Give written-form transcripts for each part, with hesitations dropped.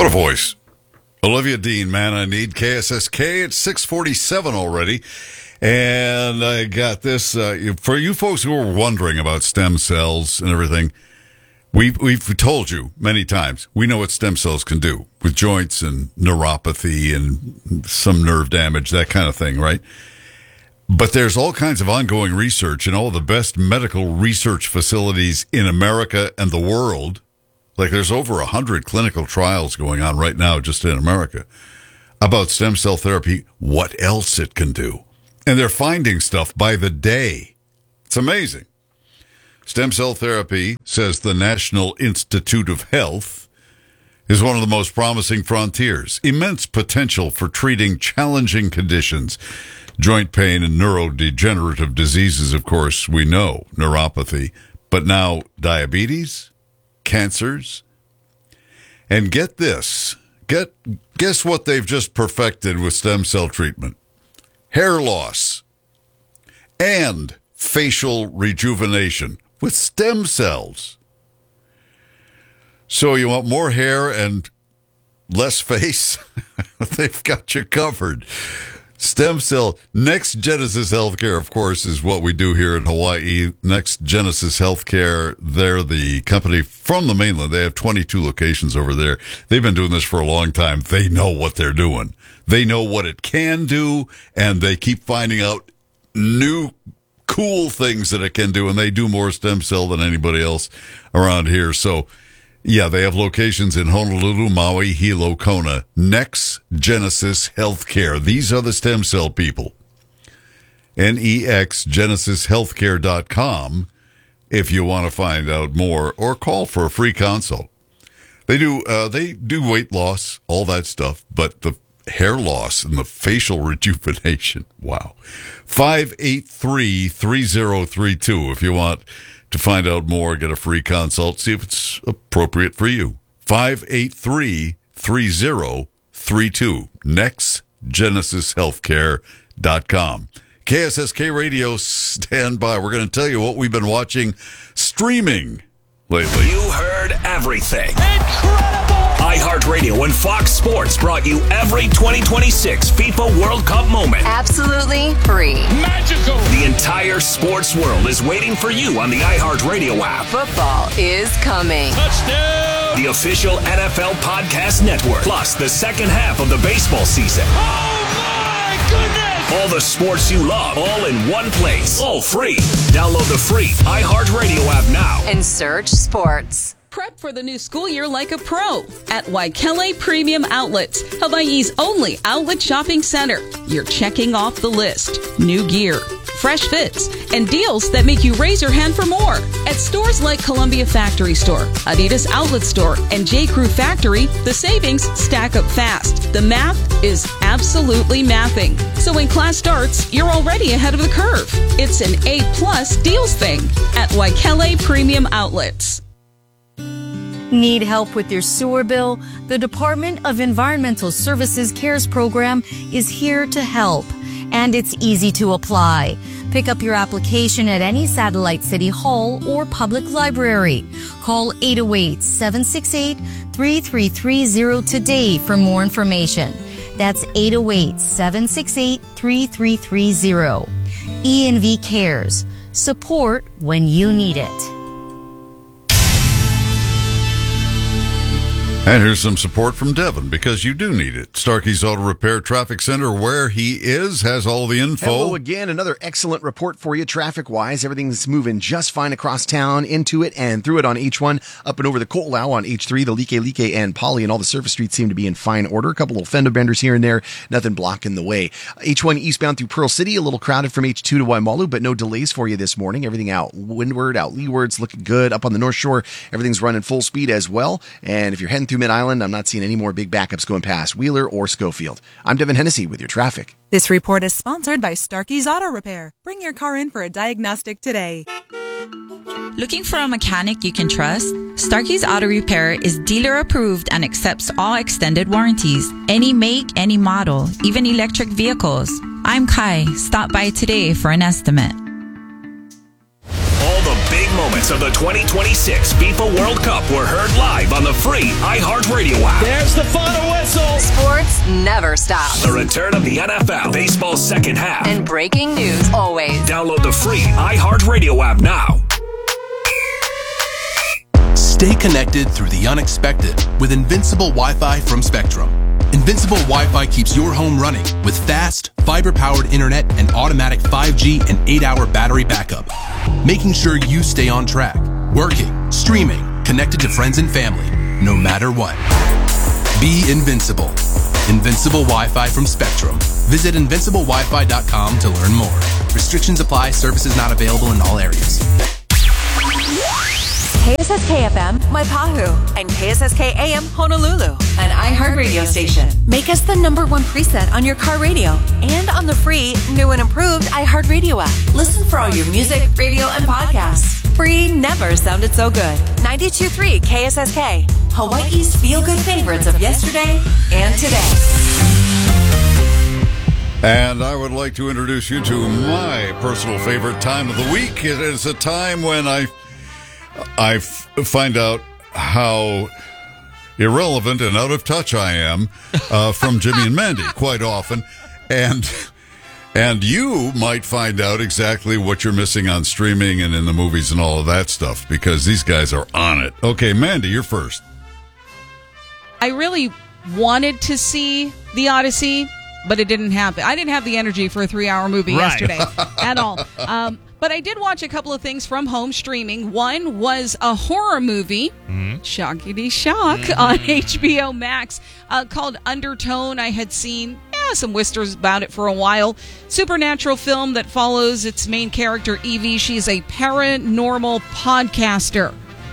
What a voice. Olivia Dean, Man I Need, KSSK. It's 6:47 already. And I got this. For you folks who are wondering about stem cells and everything, we've told you many times, we know what stem cells can do with joints and neuropathy and some nerve damage, that kind of thing, right? But there's all kinds of ongoing research in all the best medical research facilities in America and the world. Like there's over 100 clinical trials going on right now just in America about stem cell therapy, what else it can do. And they're finding stuff by the day. It's amazing. Stem cell therapy, says the National Institute of Health, is one of the most promising frontiers. Immense potential for treating challenging conditions. Joint pain and neurodegenerative diseases, of course, we know, neuropathy. But now diabetes, cancers, and get this. Guess what they've just perfected with stem cell treatment? Hair loss and facial rejuvenation with stem cells. So you want more hair and less face? They've got you covered. Stem cell. Next Genesis Healthcare, of course, is what we do here in Hawaii. Next Genesis Healthcare, they're the company from the mainland. They have 22 locations over there. They've been doing this for a long time. They know what they're doing. They know what it can do, and they keep finding out new cool things that it can do, and they do more stem cell than anybody else around here. So, yeah, they have locations in Honolulu, Maui, Hilo, Kona. Next Genesis Healthcare. These are the stem cell people. NEXGenesisHealthcare.com if you want to find out more, or call for a free consult. They do weight loss, all that stuff, but the hair loss and the facial rejuvenation, wow. 583-3032 if you want to find out more, get a free consult, see if it's appropriate for you. 583-3032. NextGenesisHealthcare.com. KSSK Radio, stand by. We're going to tell you what we've been watching streaming lately. You heard everything. Incredible! iHeartRadio and Fox Sports brought you every 2026 FIFA World Cup moment. Absolutely free. Magical! The entire sports world is waiting for you on the iHeartRadio app. Football is coming. Touchdown! The official NFL Podcast Network. Plus the second half of the baseball season. Oh my goodness! All the sports you love, all in one place. All free. Download the free iHeartRadio app now. And search sports. Prep for the new school year like a pro at Waikele Premium Outlets, Hawaii's only outlet shopping center. You're checking off the list. New gear, fresh fits, and deals that make you raise your hand for more. At stores like Columbia Factory Store, Adidas Outlet Store, and J. Crew Factory, the savings stack up fast. The math is absolutely mathing. So when class starts, you're already ahead of the curve. It's an A+ deals thing at Waikele Premium Outlets. Need help with your sewer bill? The Department of Environmental Services CARES program is here to help, and it's easy to apply. Pick up your application at any Satellite City Hall or public library. Call 808-768-3330 today for more information. That's 808-768-3330. ENV Cares. Support when you need it. And here's some support from Devin, because you do need it. Starkey's Auto Repair Traffic Center, where he is, has all the info. Hello again. Another excellent report for you traffic-wise. Everything's moving just fine across town, into it and through it on H1, up and over the Ko'olau on H3, the Like and Poly, and all the surface streets seem to be in fine order. A couple little fender benders here and there, nothing blocking the way. H1 eastbound through Pearl City, a little crowded from H2 to Waimalu, but no delays for you this morning. Everything out windward, out leeward's looking good. Up on the North Shore, everything's running full speed as well. And if you're heading through Mid-Island, I'm not seeing any more big backups going past Wheeler or Schofield. I'm Devin Hennessy with your traffic. This report is sponsored by Starkey's Auto Repair. Bring your car in for a diagnostic today. Looking for a mechanic you can trust? Starkey's Auto Repair is dealer approved and accepts all extended warranties. Any make, any model, even electric vehicles. I'm Kai. Stop by today for an estimate. All the big moments of the 2026 FIFA World Cup were heard live on the free iHeartRadio app. There's the final whistle. Sports never stop. The return of the NFL, baseball's second half. And breaking news always. Download the free iHeartRadio app now. Stay connected through the unexpected with Invincible Wi-Fi from Spectrum. Invincible Wi-Fi keeps your home running with fast, fiber-powered internet and automatic 5G and 8-hour battery backup, making sure you stay on track, working, streaming, connected to friends and family, no matter what. Be invincible. Invincible Wi-Fi from Spectrum. Visit invinciblewifi.com to learn more. Restrictions apply. Services not available in all areas. KSSK FM, Maipahu, and KSSK AM, Honolulu, an iHeartRadio station. Make us the #1 preset on your car radio and on the free, new and improved iHeartRadio app. Listen for all your music, radio, and podcasts. Free never sounded so good. 92.3 KSSK, Hawaii's feel-good favorites of yesterday and today. And I would like to introduce you to my personal favorite time of the week. It is a time when I find out how irrelevant and out of touch I am from Jimmy and Mandy quite often. And you might find out exactly what you're missing on streaming and in the movies and all of that stuff, because these guys are on it. Okay, Mandy, you're first. I really wanted to see The Odyssey, but it didn't happen. I didn't have the energy for a 3-hour movie yesterday at all. But I did watch a couple of things from home streaming. One was a horror movie, shockity shock, on HBO Max called Undertone. I had seen some whispers about it for a while. Supernatural film that follows its main character, Evie. She's a paranormal podcaster.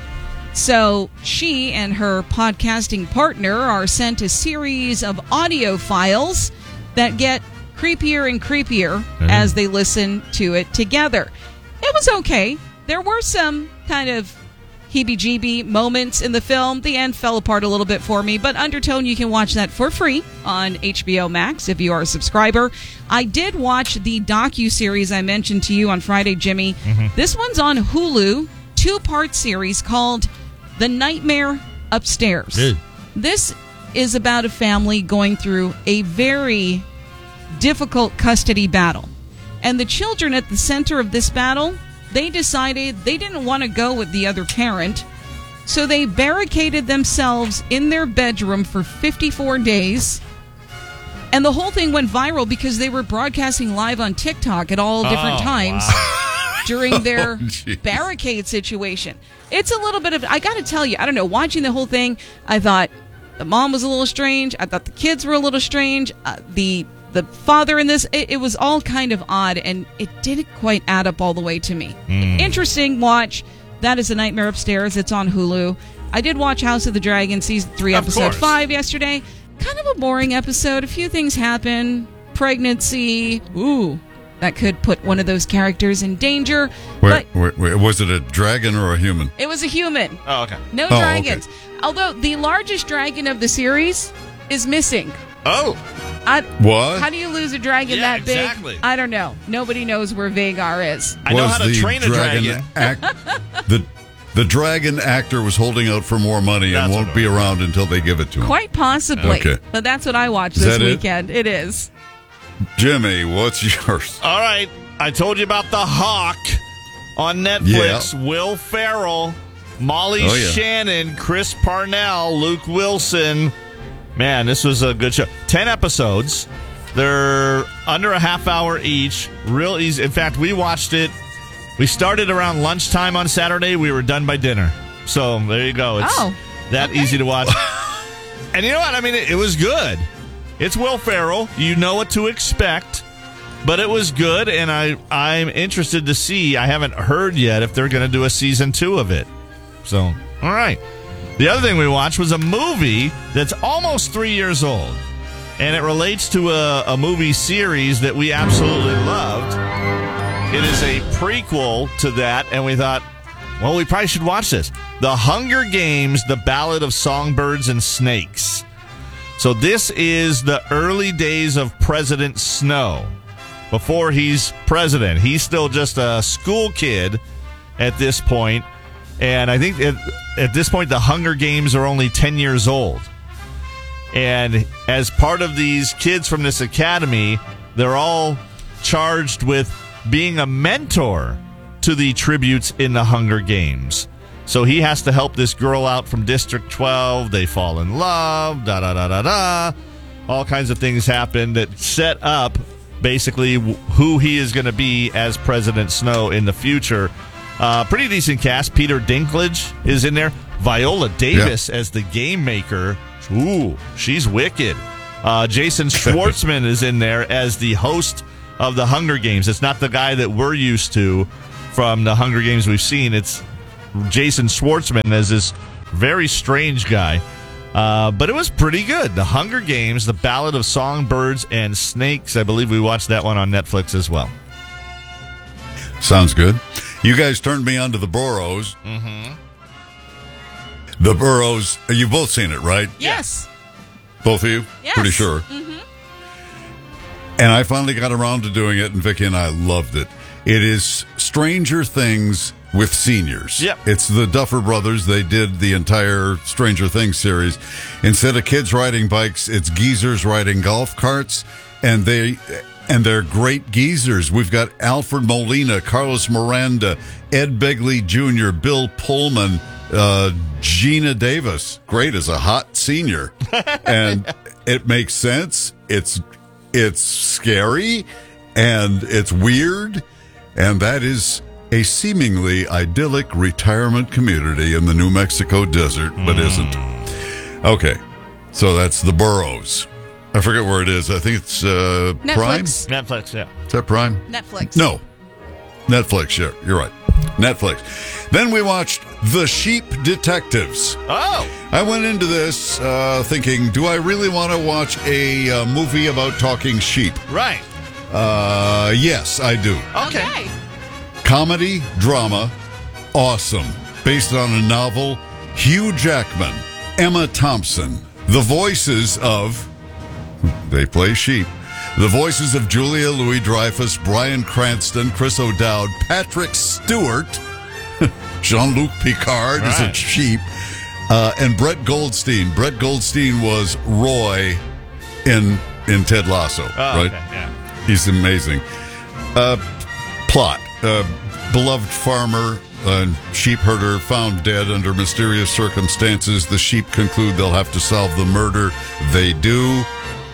So she and her podcasting partner are sent a series of audio files that get creepier and creepier as they listen to it together. It was okay. There were some kind of heebie-jeebie moments in the film. The end fell apart a little bit for me, but Undertone, you can watch that for free on HBO Max if you are a subscriber. I did watch the docu-series I mentioned to you on Friday, Jimmy. This one's on Hulu, 2-part series called The Nightmare Upstairs. This is about a family going through a very difficult custody battle. And the children at the center of this battle, they decided they didn't want to go with the other parent, so they barricaded themselves in their bedroom for 54 days. And the whole thing went viral because they were broadcasting live on TikTok at all different times during their barricade situation. It's a little bit of, I got to tell you, I don't know, watching the whole thing, I thought the mom was a little strange. I thought the kids were a little strange. The father in this, it was all kind of odd, and it didn't quite add up all the way to me. Interesting watch. That is A Nightmare Upstairs. It's on Hulu. I did watch House of the Dragon Season 3, Episode 5 yesterday. Kind of a boring episode. A few things happen. Pregnancy. Ooh, that could put one of those characters in danger. Wait. Was it a dragon or a human? It was a human. Oh, okay. No dragons. Okay. Although the largest dragon of the series is missing. Oh. What? How do you lose a dragon that big? Exactly. I don't know. Nobody knows where Vhagar is. I know how to train a dragon. The dragon actor was holding out for more money and won't be around until they give it to him. Quite possibly. Okay. But that's what I watched this weekend. It is. Jimmy, what's yours? All right. I told you about The Hawk on Netflix. Yeah. Will Ferrell, Molly Shannon, Chris Parnell, Luke Wilson. Man, this was a good show. 10 episodes. They're under a half hour each. Real easy. In fact, we watched it. We started around lunchtime on Saturday. We were done by dinner. So there you go. It's easy to watch. And you know what? I mean, it was good. It's Will Ferrell. You know what to expect. But it was good, and I'm interested to see. I haven't heard yet if they're going to do a season 2 of it. So, all right. The other thing we watched was a movie that's almost 3 years old, and it relates to a movie series that we absolutely loved. It is a prequel to that, and we thought, well, we probably should watch this. The Hunger Games, The Ballad of Songbirds and Snakes. So this is the early days of President Snow. Before he's president, he's still just a school kid, at this point. And I think at this point, the Hunger Games are only 10 years old. And as part of these kids from this academy, they're all charged with being a mentor to the tributes in the Hunger Games. So he has to help this girl out from District 12. They fall in love, da-da-da-da-da. All kinds of things happen that set up basically who he is going to be as President Snow in the future. Pretty decent cast. Peter Dinklage is in there. Viola Davis as the game maker. Ooh, she's wicked. Jason Schwartzman is in there as the host of the Hunger Games. It's not the guy that we're used to from the Hunger Games we've seen. It's Jason Schwartzman as this very strange guy. But it was pretty good. The Hunger Games, The Ballad of Songbirds and Snakes. I believe we watched that one on Netflix as well. Sounds good. You guys turned me on to The Burrows. Mm-hmm. The Burrows, you've both seen it, right? Yes. Both of you? Yes. Pretty sure. Mm-hmm. And I finally got around to doing it, and Vicky and I loved it. It is Stranger Things with seniors. Yep. It's the Duffer Brothers. They did the entire Stranger Things series. Instead of kids riding bikes, it's geezers riding golf carts, and they're great geezers. We've got Alfred Molina, Carlos Miranda, Ed Begley Jr., Bill Pullman, Gina Davis. Great as a hot senior. And it makes sense. It's scary, and it's weird, and that is a seemingly idyllic retirement community in the New Mexico desert, but isn't. Okay, so that's The Burrows. I forget where it is. I think it's Prime? Netflix, yeah. Is that Prime? Netflix. No. Netflix, yeah. You're right. Netflix. Then we watched The Sheep Detectives. Oh! I went into this thinking, do I really want to watch a movie about talking sheep? Right. Yes, I do. Okay. Comedy, drama, awesome. Based on a novel, Hugh Jackman, Emma Thompson, the voices of, they play sheep, the voices of Julia Louis-Dreyfus, Bryan Cranston, Chris O'Dowd, Patrick Stewart, Jean-Luc Picard is a sheep, and Brett Goldstein. Brett Goldstein was Roy in Ted Lasso, right? Okay, yeah. He's amazing. Plot. Beloved farmer and sheep herder found dead under mysterious circumstances. The sheep conclude they'll have to solve the murder. They do.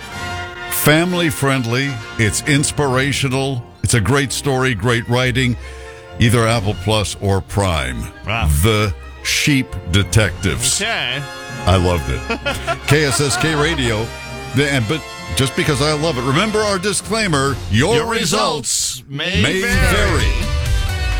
Family friendly. It's inspirational. It's a great story, great writing. Either Apple Plus or Prime. Wow. The Sheep Detectives. Okay. I loved it. KSSK Radio. But just because I love it, remember our disclaimer, your results may vary.